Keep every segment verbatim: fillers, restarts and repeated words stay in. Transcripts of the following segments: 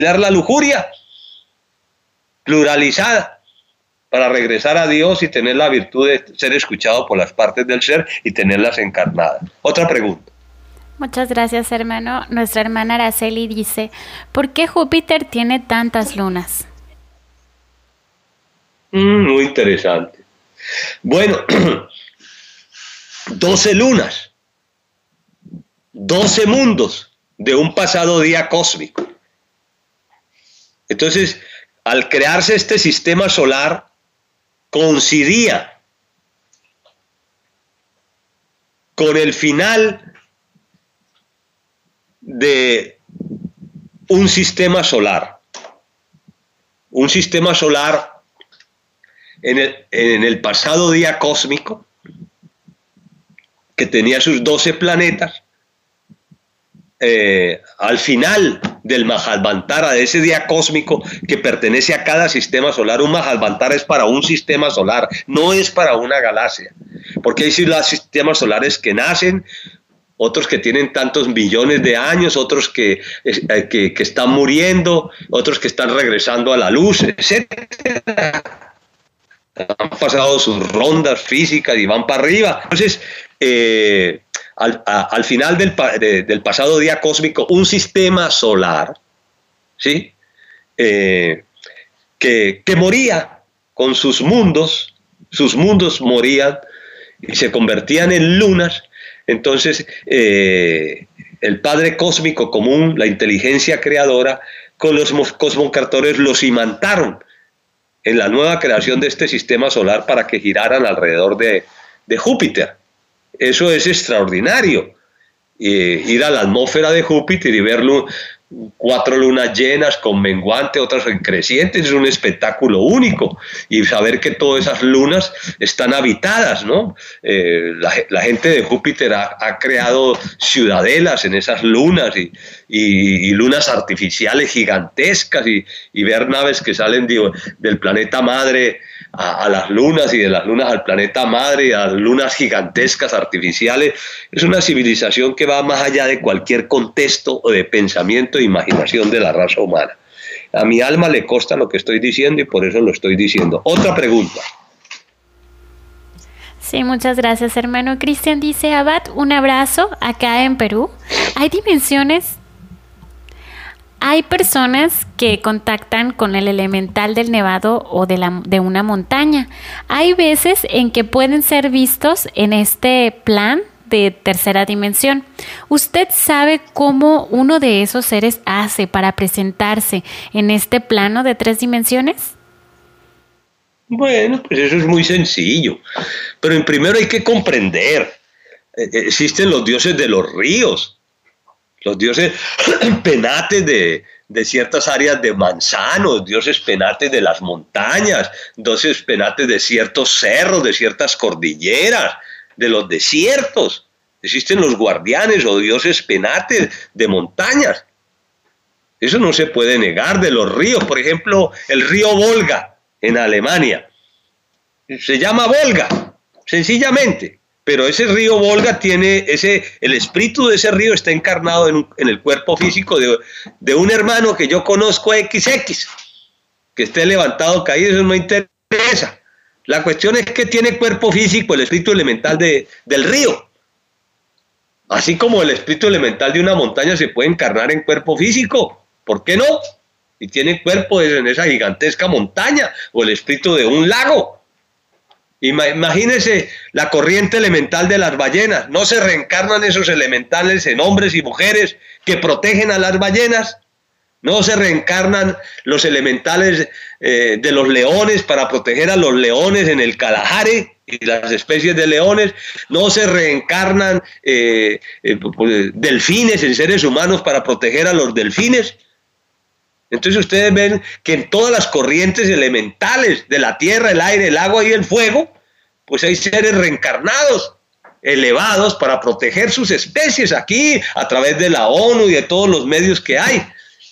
la lujuria pluralizada, para regresar a Dios y tener la virtud de ser escuchado por las partes del ser y tenerlas encarnadas. Otra pregunta. Muchas gracias, hermano. Nuestra hermana Araceli dice, ¿por qué Júpiter tiene tantas lunas? Mm, muy interesante. Bueno, doce lunas, doce mundos de un pasado día cósmico. Entonces, al crearse este sistema solar, coincidía con el final de un sistema solar. Un sistema solar en el, en el pasado día cósmico, que tenía sus doce planetas. Eh, al final del Mahalvantara, de ese día cósmico que pertenece a cada sistema solar. Un Mahalvantara es para un sistema solar, no es para una galaxia, porque hay sistemas solares que nacen, otros que tienen tantos millones de años, otros que, eh, que, que están muriendo, otros que están regresando a la luz, etcétera. Han pasado sus rondas físicas y van para arriba. Entonces, eh, Al, a, al final del, de, del pasado día cósmico, un sistema solar, ¿sí? eh, que, que moría con sus mundos, sus mundos morían y se convertían en lunas. Entonces, eh, el Padre Cósmico Común, la inteligencia creadora, con los cosmocartores los imantaron en la nueva creación de este sistema solar para que giraran alrededor de, de Júpiter. Eso es extraordinario, eh, ir a la atmósfera de Júpiter y ver cuatro lunas llenas con menguante, otras en crecientes, es un espectáculo único, y saber que todas esas lunas están habitadas, ¿no? Eh, la, la gente de Júpiter ha, ha creado ciudadelas en esas lunas y, y, y lunas artificiales gigantescas, y, y ver naves que salen de, del planeta madre A, a las lunas y de las lunas al planeta madre y a las lunas gigantescas artificiales. Es una civilización que va más allá de cualquier contexto o de pensamiento e imaginación de la raza humana. A mi alma le consta lo que estoy diciendo y por eso lo estoy diciendo. Otra pregunta. Sí, muchas gracias, hermano. Cristian dice, Abad, un abrazo acá en Perú. ¿Hay dimensiones? Hay personas que contactan con el elemental del nevado o de, la, de una montaña. Hay veces en que pueden ser vistos en este plan de tercera dimensión. ¿Usted sabe cómo uno de esos seres hace para presentarse en este plano de tres dimensiones? Bueno, pues eso es muy sencillo. Pero en primero hay que comprender. Existen los dioses de los ríos. Los dioses penates de, de ciertas áreas de manzanos, dioses penates de las montañas, dioses penates de ciertos cerros, de ciertas cordilleras, de los desiertos. Existen los guardianes o dioses penates de montañas. Eso no se puede negar. De los ríos, por ejemplo, el río Volga en Alemania. Se llama Volga, sencillamente. Pero ese río Volga tiene, ese, el espíritu de ese río está encarnado en, un, en el cuerpo físico de, de un hermano que yo conozco equis equis, que esté levantado, caído, eso no me interesa. La cuestión es que tiene cuerpo físico el espíritu elemental de, del río. Así como el espíritu elemental de una montaña se puede encarnar en cuerpo físico, ¿por qué no? Y tiene cuerpo en esa gigantesca montaña, o el espíritu de un lago. Imagínense la corriente elemental de las ballenas. ¿No se reencarnan esos elementales en hombres y mujeres que protegen a las ballenas? ¿No se reencarnan los elementales eh, de los leones para proteger a los leones en el Kalahari y las especies de leones? ¿No se reencarnan eh, eh, delfines en seres humanos para proteger a los delfines? Entonces ustedes ven que en todas las corrientes elementales de la tierra, el aire, el agua y el fuego, pues hay seres reencarnados, elevados para proteger sus especies aquí a través de la ONU y de todos los medios que hay.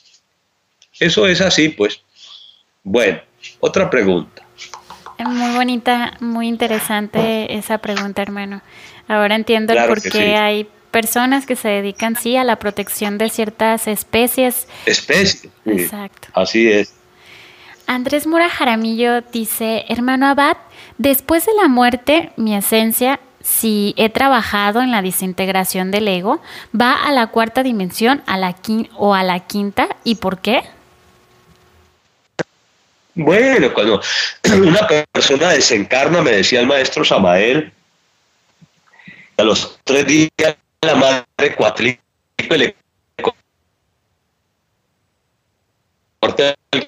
Eso es así, pues. Bueno, otra pregunta. Muy bonita, muy interesante esa pregunta, hermano. Ahora entiendo Claro el por qué sí. hay personas que se dedican, sí, a la protección de ciertas especies. Especies. Exacto. Así es. Andrés Mora Jaramillo dice, hermano Abad, después de la muerte, mi esencia, si he trabajado en la desintegración del ego, va a la cuarta dimensión a la quin- o a la quinta, ¿y por qué? Bueno, cuando una persona desencarna, me decía el maestro Samael, a los tres días la madre cuatrículo le corta el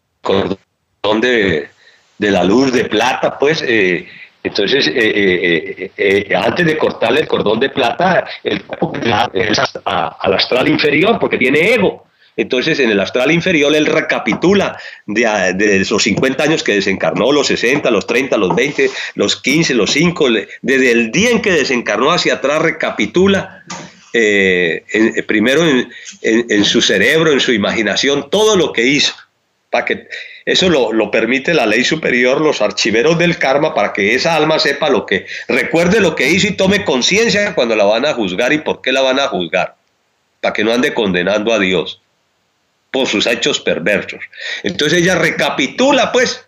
cordón de, de la luz de plata, pues, eh, entonces, eh, eh, eh, eh, antes de cortarle el cordón de plata, el cuerpo es al astral inferior, porque tiene ego. Entonces, en el astral inferior, él recapitula de, de los cincuenta años que desencarnó, los sesenta, los treinta, los veinte, los quince, los cinco, desde el día en que desencarnó hacia atrás, recapitula eh, en, primero en, en, en su cerebro, en su imaginación, todo lo que hizo. Para que eso lo, lo permite la ley superior, los archiveros del karma, para que esa alma sepa lo que, recuerde lo que hizo y tome conciencia cuando la van a juzgar y por qué la van a juzgar, para que no ande condenando a Dios por sus hechos perversos. Entonces ella recapitula, pues,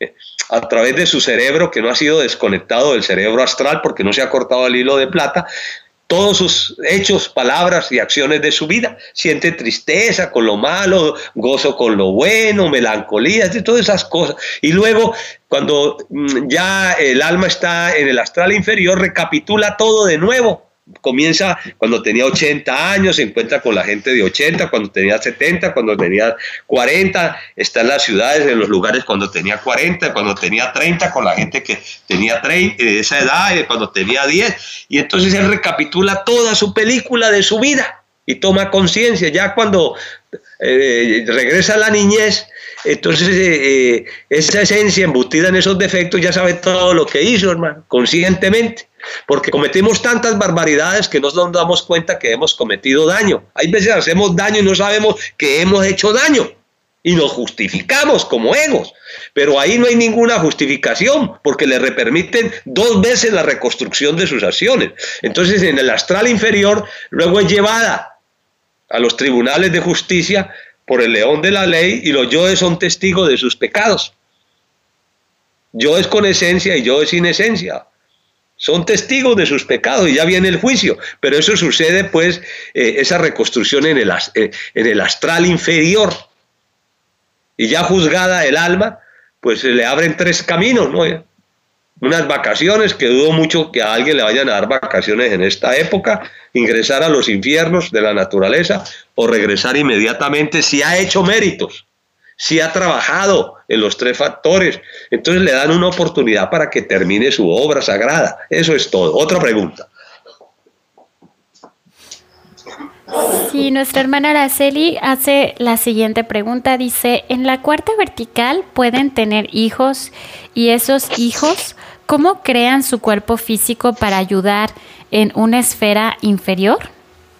a través de su cerebro, que no ha sido desconectado del cerebro astral porque no se ha cortado el hilo de plata, todos sus hechos, palabras y acciones de su vida. Siente tristeza con lo malo, gozo con lo bueno, melancolía, todas esas cosas. Y luego, cuando ya el alma está en el astral inferior, recapitula todo de nuevo. Comienza cuando tenía ochenta años, se encuentra con la gente de ochenta, cuando tenía setenta, cuando tenía cuarenta, está en las ciudades, en los lugares cuando tenía cuarenta, cuando tenía treinta, con la gente que tenía treinta, de esa edad, cuando tenía diez, y entonces él recapitula toda su película de su vida y toma conciencia. Ya cuando eh, regresa a la niñez, entonces eh, eh, esa esencia embutida en esos defectos ya sabe todo lo que hizo, hermano, conscientemente. Porque cometimos tantas barbaridades que no nos damos cuenta que hemos cometido daño. Hay veces hacemos daño y no sabemos que hemos hecho daño y nos justificamos como egos, pero ahí no hay ninguna justificación porque le permiten dos veces la reconstrucción de sus acciones. Entonces, en el astral inferior luego es llevada a los tribunales de justicia por el león de la ley, y los yoes son testigos de sus pecados. Yo es con esencia y yo es sin esencia. Son testigos de sus pecados y ya viene el juicio, pero eso sucede, pues, eh, esa reconstrucción en el, eh, en el astral inferior. Y ya juzgada el alma, pues se le abren tres caminos, ¿no? Unas vacaciones, que dudo mucho que a alguien le vayan a dar vacaciones en esta época, ingresar a los infiernos de la naturaleza o regresar inmediatamente si ha hecho méritos, si ha trabajado en los tres factores. Entonces le dan una oportunidad para que termine su obra sagrada. Eso es todo. Otra pregunta. Sí, nuestra hermana Araceli hace la siguiente pregunta. Dice, en la cuarta vertical pueden tener hijos, y esos hijos, ¿cómo crean su cuerpo físico para ayudar en una esfera inferior?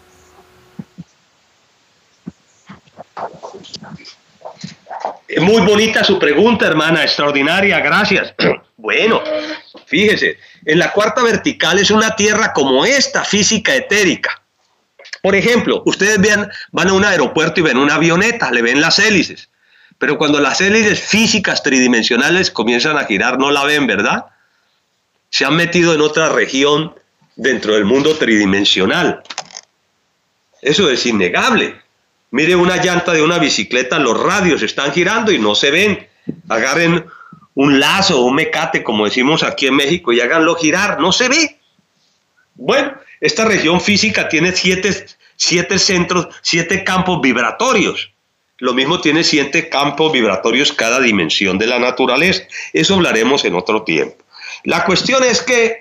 Muy bonita su pregunta, hermana, extraordinaria, gracias. Bueno, fíjese, en la cuarta vertical es una tierra como esta, física etérica. Por ejemplo, ustedes vean, van a un aeropuerto y ven una avioneta, le ven las hélices, pero cuando las hélices físicas tridimensionales comienzan a girar, no la ven, ¿verdad? Se han metido en otra región dentro del mundo tridimensional. Eso es innegable. Mire una llanta de una bicicleta, los radios están girando y no se ven. Agarren un lazo o un mecate, como decimos aquí en México, y háganlo girar, no se ve. Bueno, esta región física tiene siete, siete centros, siete campos vibratorios. Lo mismo tiene siete campos vibratorios cada dimensión de la naturaleza. Eso hablaremos en otro tiempo. La cuestión es que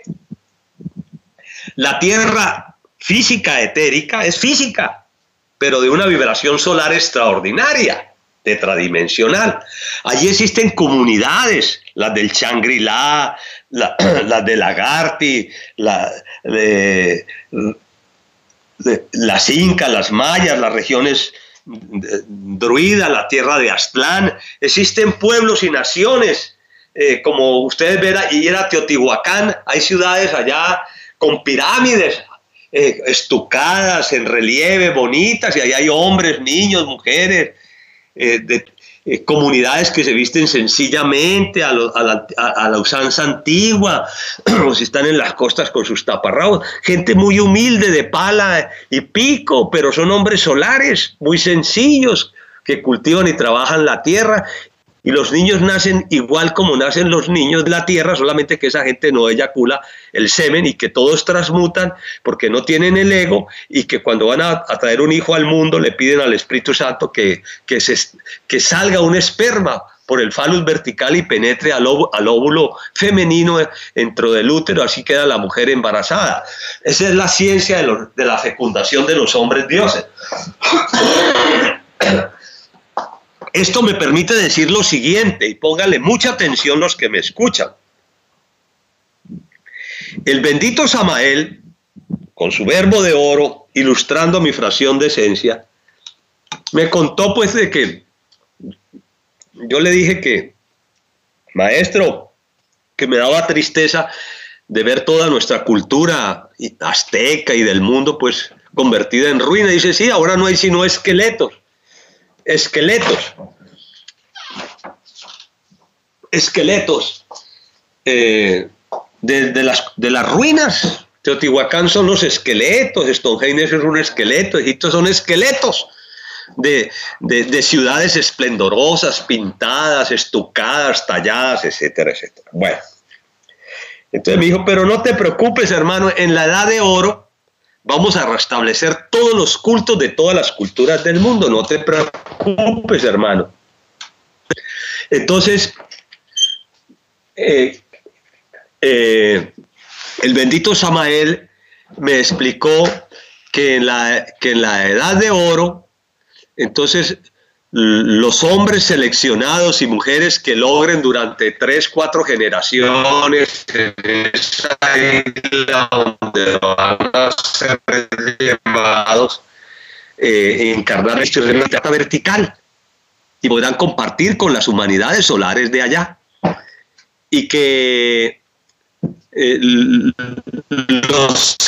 la Tierra física etérica es física, pero de una vibración solar extraordinaria, tetradimensional. Allí existen comunidades, las del Shangri-La, la, las de Lagarti, la, de, de, las incas, las mayas, las regiones druidas, la tierra de Aztlán. Existen pueblos y naciones, eh, como ustedes ven, y era Teotihuacán, hay ciudades allá con pirámides, eh, estucadas, en relieve, bonitas, y ahí hay hombres, niños, mujeres, eh, de, eh, comunidades que se visten sencillamente a, lo, a, la, a, a la usanza antigua, o si están en las costas con sus taparrabos, gente muy humilde de pala y pico, pero son hombres solares, muy sencillos, que cultivan y trabajan la tierra. Y los niños nacen igual como nacen los niños de la tierra, solamente que esa gente no eyacula el semen y que todos transmutan porque no tienen el ego, y que cuando van a, a traer un hijo al mundo le piden al Espíritu Santo que, que, se, que salga un esperma por el falus vertical y penetre al, óvulo, al óvulo femenino dentro del útero, así queda la mujer embarazada. Esa es la ciencia de, lo, de la fecundación de los hombres dioses. Esto me permite decir lo siguiente, y póngale mucha atención los que me escuchan. El bendito Samael, con su verbo de oro, ilustrando mi fracción de esencia, me contó pues de que yo le dije que, maestro, que me daba tristeza de ver toda nuestra cultura azteca y del mundo pues convertida en ruina. Dice, sí, ahora no hay sino esqueletos. Esqueletos, esqueletos eh, de, de, las, de las ruinas. Teotihuacán son los esqueletos, Stonehenge es un esqueleto, Egipto son esqueletos de, de, de ciudades esplendorosas, pintadas, estucadas, talladas, etcétera, etcétera. Bueno, entonces me dijo, pero no te preocupes, hermano, en la edad de oro vamos a restablecer todos los cultos de todas las culturas del mundo. No te preocupes, hermano. Entonces, eh, eh, el bendito Samael me explicó que en, la, que en la edad de oro, entonces, los hombres seleccionados y mujeres que logren durante tres, cuatro generaciones en esa isla donde van a ser llevados, eh, encarnar en una plata vertical, y podrán compartir con las humanidades solares de allá, y que eh, los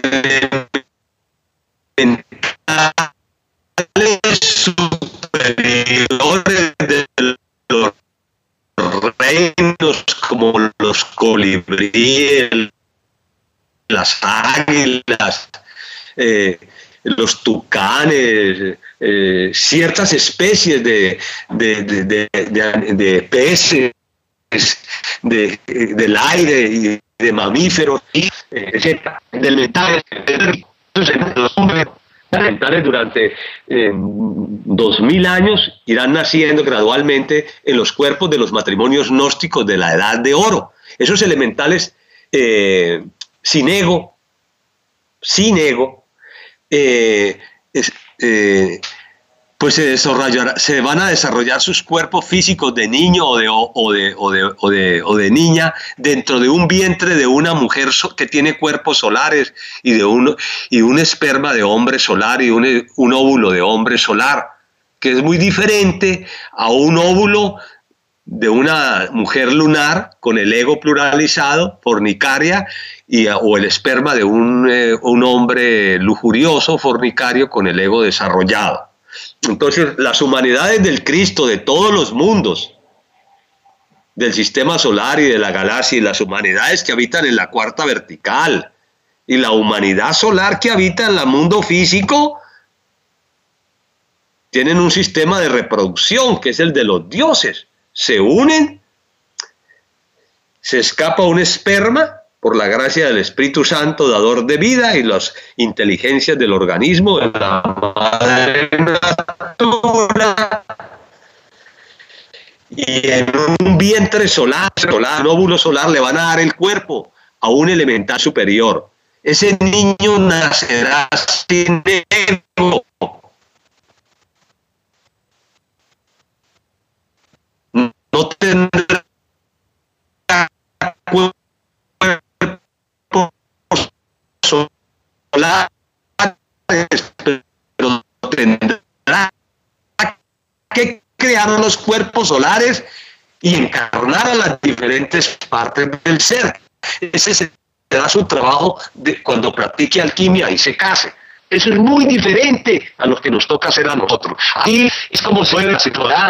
elementales superiores de los reinos, como los colibríes, las águilas, eh, los tucanes, eh, ciertas especies de, de, de, de, de, de peces de, del aire y de mamíferos, y, eh, etcétera, del metal, los hombres elementales durante eh, dos mil años irán naciendo gradualmente en los cuerpos de los matrimonios gnósticos de la edad de oro. Esos elementales eh, sin ego, sin ego, eh, es, eh, pues se, desarrollará, se van a desarrollar sus cuerpos físicos de niño o de, o, de, o, de, o, de, o de niña dentro de un vientre de una mujer so, que tiene cuerpos solares y, de un, y un esperma de hombre solar y un, un óvulo de hombre solar, que es muy diferente a un óvulo de una mujer lunar con el ego pluralizado, fornicaria, y, o el esperma de un, eh, un hombre lujurioso, fornicario, con el ego desarrollado. Entonces, las humanidades del Cristo de todos los mundos, del sistema solar y de la galaxia, y las humanidades que habitan en la cuarta vertical, y la humanidad solar que habita en el mundo físico, tienen un sistema de reproducción que es el de los dioses. Se unen, se escapa un esperma por la gracia del Espíritu Santo, dador de vida, y las inteligencias del organismo de la madre natura, y en un vientre solar, solar, un óvulo solar, le van a dar el cuerpo a un elemental superior. Ese niño nacerá sin ego. No tendrá cuerpo solar, pero tendrá que crear los cuerpos solares y encarnar a las diferentes partes del ser. Ese es da su trabajo de, cuando practique alquimia y se case. Eso es muy diferente a lo que nos toca hacer a nosotros. Ahí es como suena la situación.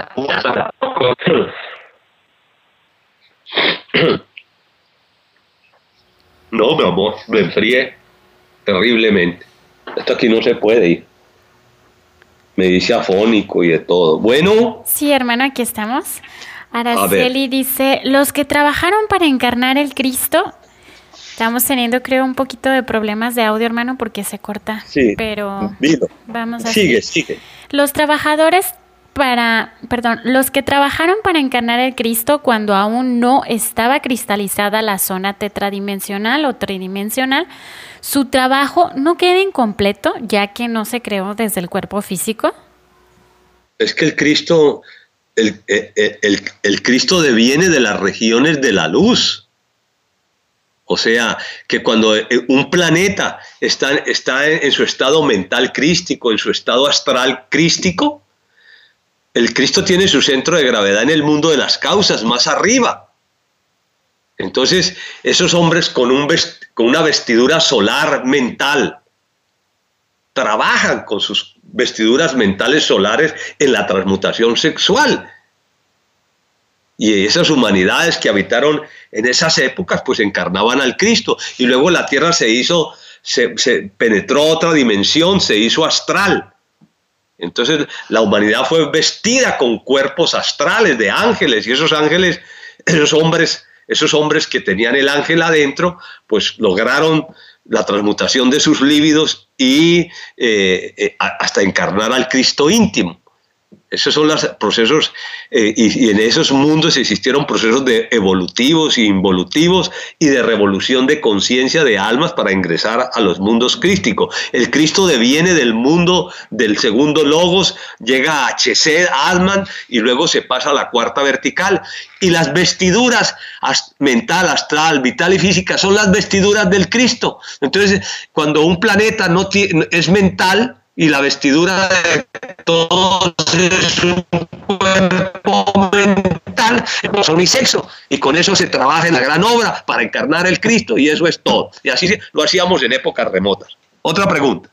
No, mi amor, lo enfrié terriblemente. Esto aquí no se puede ir. Me dice afónico y de todo. Bueno. Sí, hermano, aquí estamos. Araceli dice, los que trabajaron para encarnar el Cristo... Estamos teniendo, creo, un poquito de problemas de audio, hermano, porque se corta. Sí, pero dilo. Vamos a Sigue, sigue. Los trabajadores para, perdón, los que trabajaron para encarnar el Cristo cuando aún no estaba cristalizada la zona tetradimensional o tridimensional, su trabajo no queda incompleto, ya que no se creó desde el cuerpo físico. Es que el Cristo, el, el, el, el Cristo deviene de las regiones de la luz. O sea, que cuando un planeta está, está en su estado mental crístico, en su estado astral crístico, el Cristo tiene su centro de gravedad en el mundo de las causas, más arriba. Entonces, esos hombres con, un vest, con una vestidura solar mental trabajan con sus vestiduras mentales solares en la transmutación sexual. Y esas humanidades que habitaron en esas épocas, pues encarnaban al Cristo. Y luego la Tierra se hizo, se, se penetró otra dimensión, se hizo astral. Entonces la humanidad fue vestida con cuerpos astrales de ángeles. Y esos ángeles, esos hombres, esos hombres que tenían el ángel adentro, pues lograron la transmutación de sus líbidos y eh, eh, hasta encarnar al Cristo íntimo. Esos son los procesos, eh, y, y en esos mundos existieron procesos de evolutivos e involutivos y de revolución de conciencia de almas para ingresar a los mundos crísticos. El Cristo deviene del mundo del segundo logos, llega a Chesed, Atman, y luego se pasa a la cuarta vertical. Y las vestiduras ast- mental, astral, vital y física son las vestiduras del Cristo. Entonces, cuando un planeta no tiene, es mental, y la vestidura de todos es un cuerpo mental, es unisexo, y con eso se trabaja en la gran obra para encarnar el Cristo, y eso es todo. Y así lo hacíamos en épocas remotas. Otra pregunta.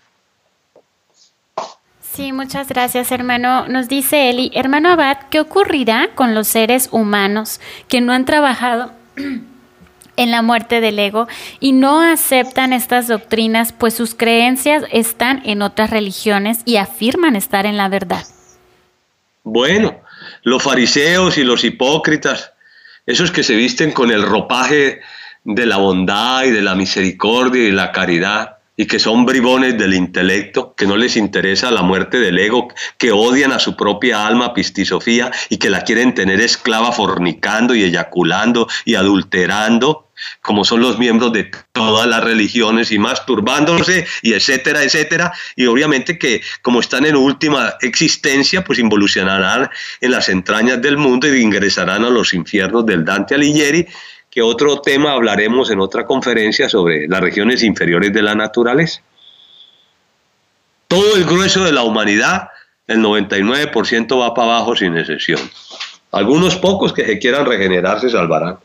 Sí, muchas gracias, hermano. Nos dice Eli, hermano Abad, ¿qué ocurrirá con los seres humanos que no han trabajado en la muerte del ego y no aceptan estas doctrinas, pues sus creencias están en otras religiones y afirman estar en la verdad? Bueno, los fariseos y los hipócritas, esos que se visten con el ropaje de la bondad y de la misericordia y de la caridad, y que son bribones del intelecto, que no les interesa la muerte del ego, que odian a su propia alma pistisofía y que la quieren tener esclava fornicando y eyaculando y adulterando, como son los miembros de todas las religiones, y masturbándose y etcétera, etcétera, y obviamente que como están en última existencia, pues involucionarán en las entrañas del mundo y ingresarán a los infiernos del Dante Alighieri, que otro tema hablaremos en otra conferencia sobre las regiones inferiores de la naturaleza. Todo el grueso de la humanidad, el noventa y nueve por ciento va para abajo sin excepción. Algunos pocos que se quieran regenerar se salvarán.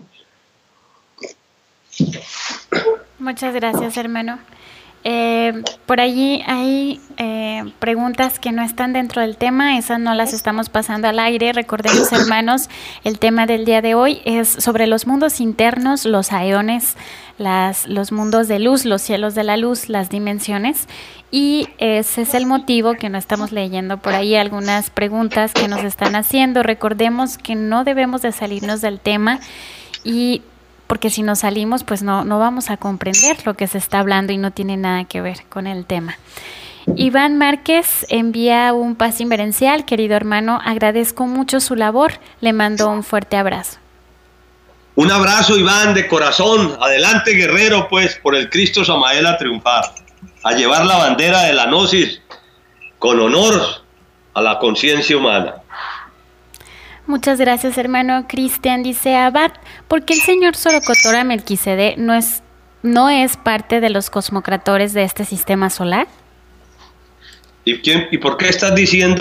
Muchas gracias, hermano. Eh, por allí hay eh, preguntas que no están dentro del tema, esas no las estamos pasando al aire. Recordemos, hermanos, el tema del día de hoy es sobre los mundos internos, los aeones, las, los mundos de luz, los cielos de la luz, las dimensiones, y ese es el motivo que no estamos leyendo por ahí algunas preguntas que nos están haciendo. Recordemos que no debemos de salirnos del tema, y porque si nos salimos, pues no, no vamos a comprender lo que se está hablando y no tiene nada que ver con el tema. Iván Márquez envía un paz inverencial. Querido hermano, agradezco mucho su labor. Le mando un fuerte abrazo. Un abrazo, Iván, de corazón. Adelante, guerrero, pues, por el Cristo Samael a triunfar, a llevar la bandera de la gnosis con honor a la conciencia humana. Muchas gracias, hermano. Cristian dice, Abad, ¿por qué el señor Sorocotora Melquisede no es, no es parte de los cosmocratores de este sistema solar? ¿Y, quién, ¿Y por qué estás diciendo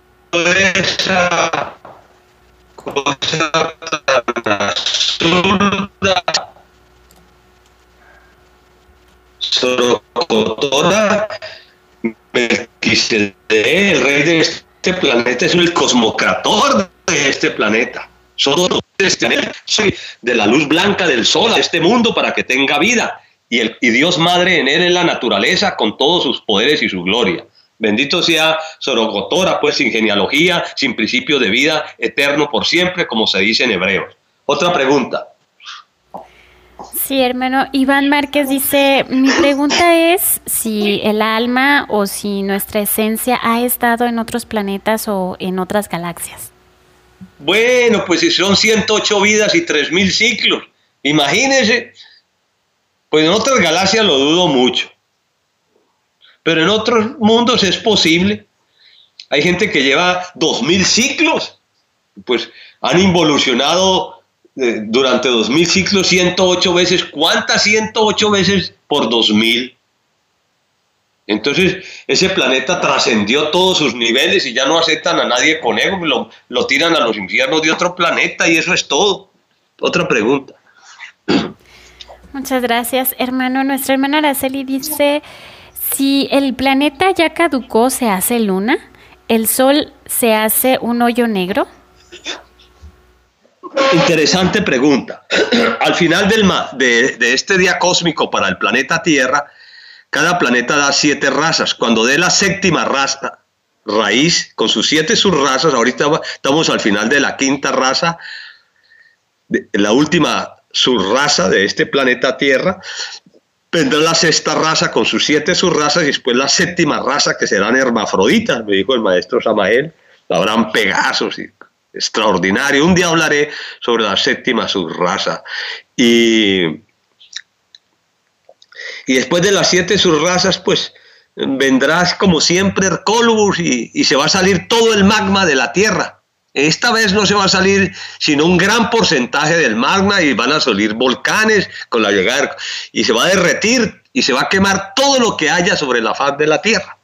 esa cosa tan absurda? Sorocotora, Melquisedec, el rey de este planeta, es el cosmocrator de este planeta. Solo de la luz blanca del sol a este mundo para que tenga vida. Y, el, y Dios Madre en él es la naturaleza con todos sus poderes y su gloria. Bendito sea Sorocotora, pues sin genealogía, sin principio de vida, eterno por siempre, como se dice en Hebreos. Otra pregunta. Sí, hermano. Iván Márquez dice, mi pregunta es si el alma o si nuestra esencia ha estado en otros planetas o en otras galaxias. Bueno, pues si son ciento ocho vidas y tres mil ciclos, imagínense. Pues en otras galaxias lo dudo mucho. Pero en otros mundos es posible. Hay gente que lleva dos mil ciclos. Pues han involucionado eh, durante dos mil ciclos ciento ocho veces. ¿Cuántas ciento ocho veces por dos mil? Entonces ese planeta trascendió todos sus niveles y ya no aceptan a nadie con ego. Lo, lo tiran a los infiernos de otro planeta y eso es todo. Otra pregunta. Muchas gracias, hermano. Nuestra hermana Araceli dice, si el planeta ya caducó, ¿se hace luna? ¿El sol se hace un hoyo negro? Interesante pregunta. Al final del ma de, de este día cósmico para el planeta Tierra, cada planeta da siete razas. Cuando dé la séptima raza, raíz, con sus siete subrazas, ahorita estamos al final de la quinta raza, de, la última subraza de este planeta Tierra, vendrá la sexta raza con sus siete subrazas y después la séptima raza que serán hermafroditas, me dijo el maestro Samael, habrán Pegasos y extraordinario. Un día hablaré sobre la séptima subraza. Y... Y después de las siete subrazas, pues vendrás como siempre Hercólogos y, y se va a salir todo el magma de la Tierra. Esta vez no se va a salir sino un gran porcentaje del magma y van a salir volcanes con la llegada y se va a derretir y se va a quemar todo lo que haya sobre la faz de la Tierra.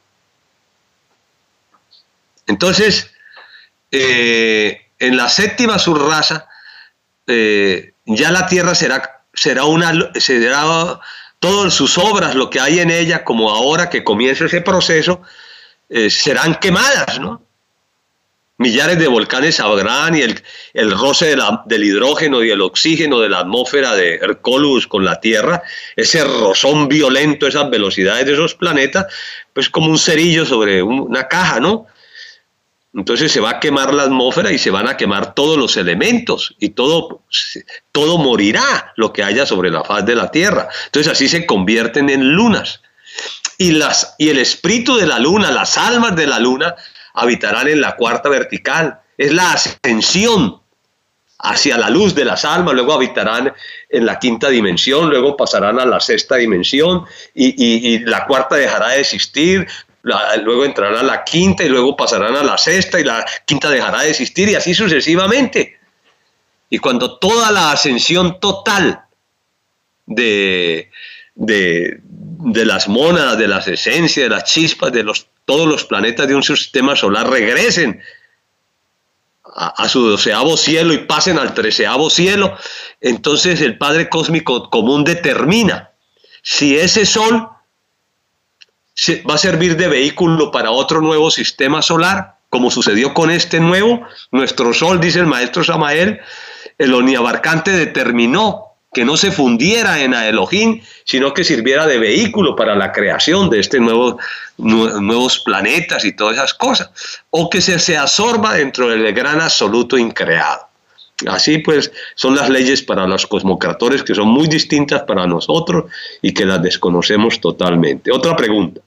Entonces, eh, en la séptima subraza, eh, ya la Tierra será, será una... Será, todas sus obras, lo que hay en ella, como ahora que comienza ese proceso, eh, serán quemadas, ¿no? Millares de volcanes habrán y el, el roce de la, del hidrógeno y el oxígeno de la atmósfera de Hercólogos con la Tierra, ese rozón violento, esas velocidades de esos planetas, pues como un cerillo sobre un, una caja, ¿no? Entonces se va a quemar la atmósfera y se van a quemar todos los elementos y todo, todo morirá lo que haya sobre la faz de la Tierra. Entonces así se convierten en lunas. Y, las, y el espíritu de la luna, las almas de la luna, habitarán en la cuarta vertical. Es la ascensión hacia la luz de las almas, luego habitarán en la quinta dimensión, luego pasarán a la sexta dimensión y, y, y la cuarta dejará de existir. La, luego entrarán a la quinta y luego pasarán a la sexta y la quinta dejará de existir y así sucesivamente. Y cuando toda la ascensión total de, de, de las mónadas, de las esencias, de las chispas, de los, todos los planetas de un sistema solar regresen a, a su doceavo cielo y pasen al treceavo cielo, entonces el Padre Cósmico Común determina si ese sol va a servir de vehículo para otro nuevo sistema solar, como sucedió con este nuevo. Nuestro Sol, dice el maestro Samael, el omniabarcante determinó que no se fundiera en Elohim, sino que sirviera de vehículo para la creación de estos nuevo, nuevos planetas y todas esas cosas, o que se, se absorba dentro del gran absoluto increado. Así pues son las leyes para los cosmocratores, que son muy distintas para nosotros y que las desconocemos totalmente. Otra pregunta.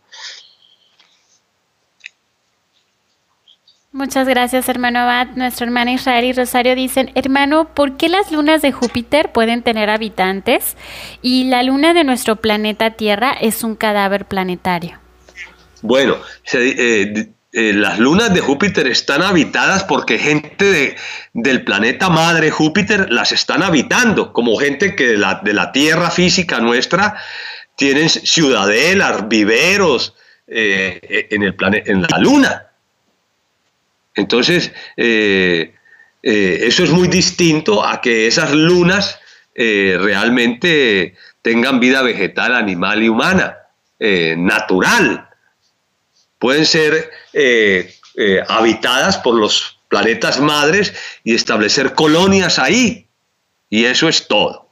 Muchas gracias, hermano Abad. Nuestra hermana Israel y Rosario dicen, hermano, ¿por qué las lunas de Júpiter pueden tener habitantes y la luna de nuestro planeta Tierra es un cadáver planetario? Bueno, eh, eh, las lunas de Júpiter están habitadas porque gente de, del planeta madre Júpiter las están habitando, como gente que de la, de la Tierra física nuestra tienen ciudadelas, viveros eh, en, el plane- en la luna. Entonces, eh, eh, eso es muy distinto a que esas lunas eh, realmente tengan vida vegetal, animal y humana. eh, natural. Pueden ser eh, eh, habitadas por los planetas madres y establecer colonias ahí. Y eso es todo.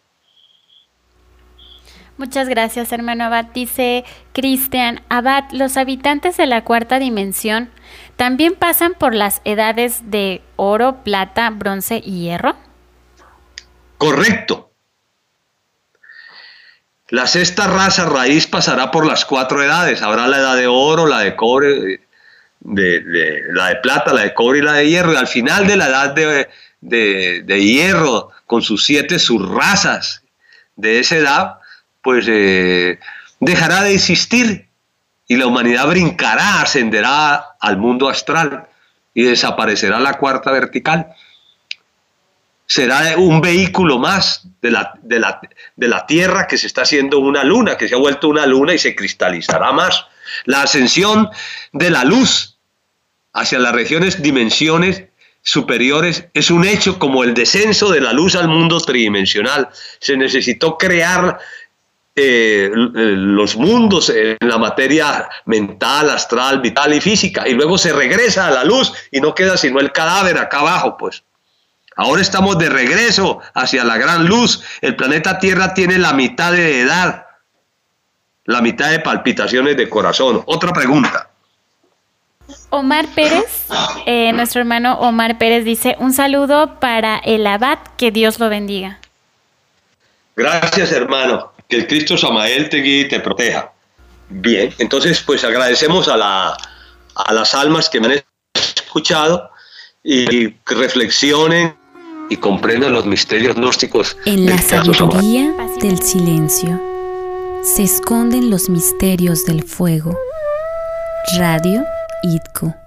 Muchas gracias, hermano Abad. Dice Cristian: Abad, los habitantes de la cuarta dimensión también pasan por las edades de oro, plata, bronce y hierro. Correcto. La sexta raza raíz pasará por las cuatro edades. Habrá la edad de oro, la de cobre, de, de, la de plata, la de cobre y la de hierro. Y al final de la edad de, de, de hierro, con sus siete subrazas de esa edad, pues eh, dejará de existir y la humanidad brincará, ascenderá al mundo astral y desaparecerá la cuarta vertical. Será un vehículo más de la, de, la, de la Tierra que se está haciendo una luna, que se ha vuelto una luna y se cristalizará más. La ascensión de la luz hacia las regiones, dimensiones superiores es un hecho como el descenso de la luz al mundo tridimensional. Se necesitó crear eh, los mundos en la materia mental, astral, vital y física, y luego se regresa a la luz y no queda sino el cadáver acá abajo, pues. Ahora estamos de regreso hacia la gran luz. El planeta Tierra tiene la mitad de edad, la mitad de palpitaciones de corazón. Otra pregunta. Omar Pérez, eh, nuestro hermano Omar Pérez dice: un saludo para el Abad, que Dios lo bendiga. Gracias, hermano. Que el Cristo Samael te guíe y te proteja. Bien, entonces pues agradecemos a, la, a las almas que me han escuchado y que reflexionen y comprendan los misterios gnósticos. En la sabiduría del silencio se esconden los misterios del fuego. Radio I D C O.